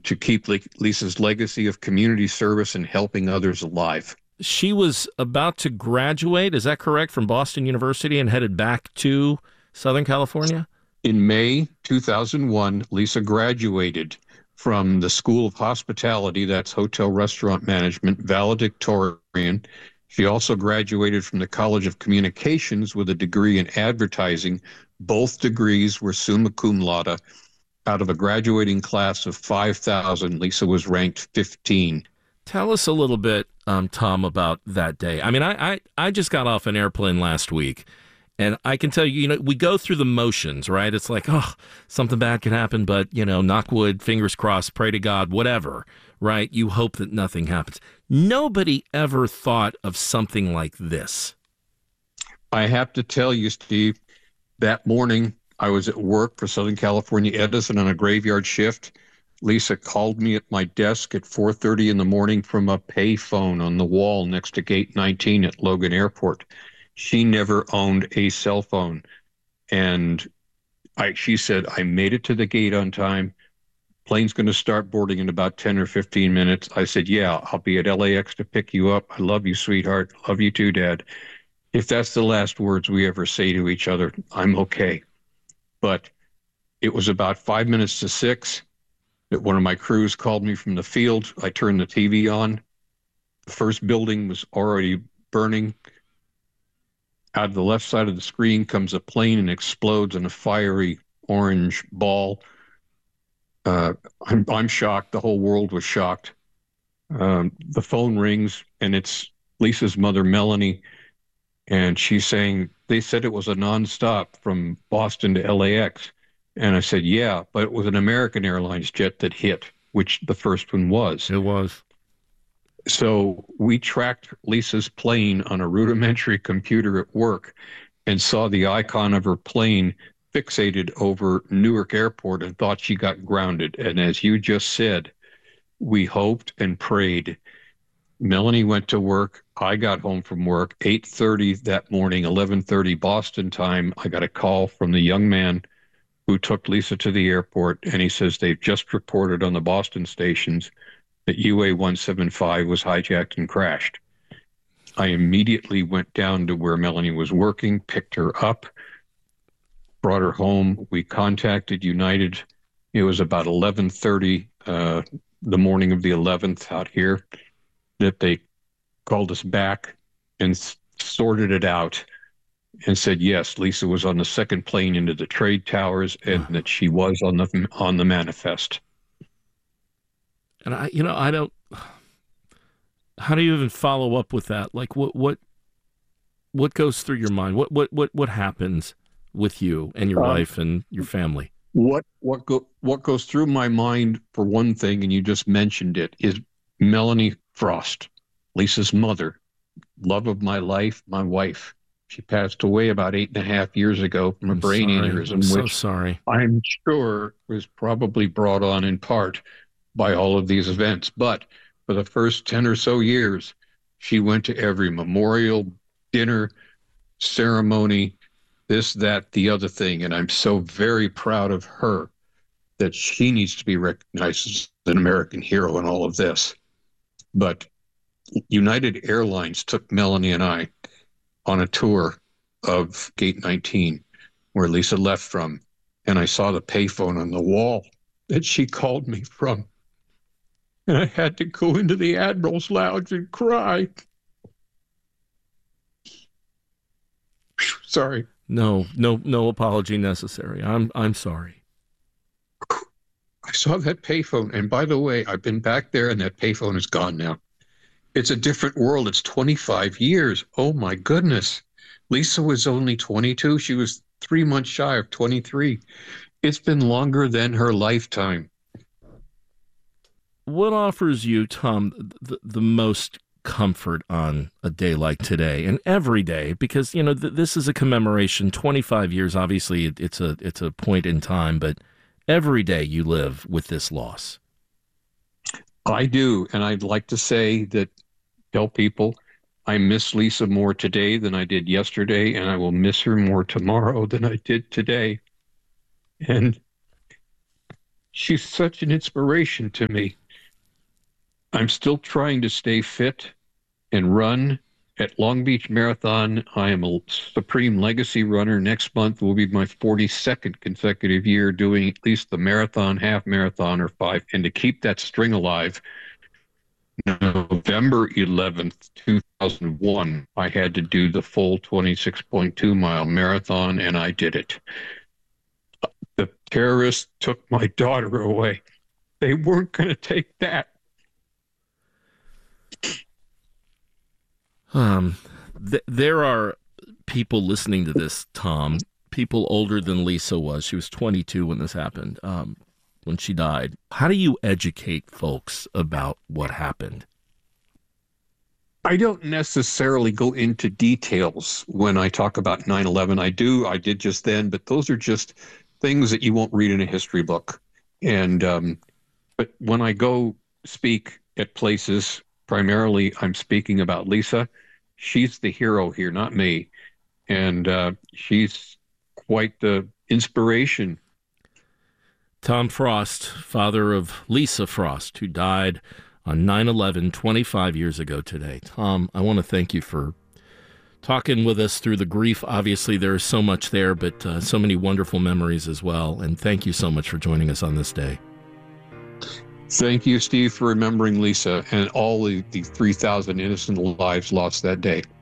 to keep Lisa's legacy of community service and helping others alive. She was about to graduate, is that correct, from Boston University and headed back to Southern California? In May 2001, Lisa graduated from the School of Hospitality, that's Hotel Restaurant Management, valedictorian. She also graduated from the College of Communications with a degree in advertising. Both degrees were summa cum laude. Out of a graduating class of 5,000, Lisa was ranked 15. Tell us a little bit, Tom, about that day. I mean, I just got off an airplane last week, and I can tell you, we go through the motions, right? It's like, oh, something bad can happen, but, knock wood, fingers crossed, pray to God, whatever, right? You hope that nothing happens. Nobody ever thought of something like this. I have to tell you, Steve, that morning I was at work for Southern California Edison on a graveyard shift. Lisa called me at my desk at 4:30 in the morning from a pay phone on the wall next to Gate 19 at Logan Airport. She never owned a cell phone. And she said, I made it to the gate on time. Plane's going to start boarding in about 10 or 15 minutes. I said, yeah, I'll be at LAX to pick you up. I love you, sweetheart. Love you too, Dad. If that's the last words we ever say to each other, I'm okay. But it was about 5 minutes to 6 that one of my crews called me from the field. I turned the TV on. The first building was already burning. Out of the left side of the screen comes a plane and explodes in a fiery orange ball. I'm shocked. The whole world was shocked. The phone rings, and it's Lisa's mother, Melanie, and she's saying, they said it was a nonstop from Boston to LAX. And I said, yeah, but it was an American Airlines jet that hit, which the first one was. It was. So we tracked Lisa's plane on a rudimentary computer at work and saw the icon of her plane fixated over Newark Airport and thought she got grounded. And as you just said, we hoped and prayed. Melanie went to work. I got home from work, 8:30 that morning, 11:30 Boston time. I got a call from the young man who took Lisa to the airport, and he says they've just reported on the Boston stations that UA-175 was hijacked and crashed. I immediately went down to where Melanie was working, picked her up, brought her home. We contacted United. It was about 11:30 the morning of the 11th out here that they called us back and sorted it out and said, yes, Lisa was on the second plane into the trade towers and that she was on the manifest. And I don't, how do you even follow up with that? Like what goes through your mind? What happens with you and your wife and your family? What goes through my mind, for one thing, and you just mentioned it, is Melanie Frost, Lisa's mother, love of my life, my wife. She passed away about 8.5 years ago from a brain aneurysm, which sorry. I'm sure was probably brought on in part by all of these events. But for the first 10 or so years, she went to every memorial, dinner, ceremony, this, that, the other thing. And I'm so very proud of her that she needs to be recognized as an American hero in all of this. But United Airlines took Melanie and I on a tour of Gate 19, where Lisa left from, and I saw the payphone on the wall that she called me from. And I had to go into the Admiral's Lounge and cry. Sorry. No apology necessary. I'm sorry. I saw that payphone, and by the way, I've been back there, and that payphone is gone now. It's a different world. It's 25 years. Oh, my goodness. Lisa was only 22. She was 3 months shy of 23. It's been longer than her lifetime. What offers you, Tom, the most comfort on a day like today and every day? Because, this is a commemoration. 25 years, obviously, it's a point in time, but every day you live with this loss. I do, and I'd like to tell people I miss Lisa more today than I did yesterday, and I will miss her more tomorrow than I did today. And She's such an inspiration to me. I'm still trying to stay fit and run at Long Beach Marathon. I am a Supreme Legacy runner. Next month will be my 42nd consecutive year doing at least the marathon, half marathon, or five. And to keep that string alive, November 11th, 2001, I had to do the full 26.2-mile marathon, and I did it. The terrorists took my daughter away. They weren't going to take that. There are people listening to this, Tom, people older than Lisa was. She was 22 when this happened, when she died. How do you educate folks about what happened? I don't necessarily go into details when I talk about 9/11. I did just then, but those are just things that you won't read in a history book. And but when I go speak at places, primarily I'm speaking about Lisa. She's the hero here, not me. And she's quite the inspiration. Tom Frost, father of Lisa Frost, who died on 9/11, 25 years ago today. Tom, I want to thank you for talking with us through the grief. Obviously, there is so much there, but so many wonderful memories as well. And thank you so much for joining us on this day. Thank you, Steve, for remembering Lisa and all the 3,000 innocent lives lost that day.